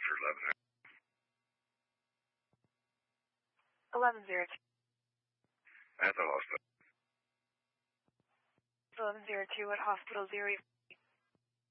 answer 1102. at the hospital. 1102 at hospital 0.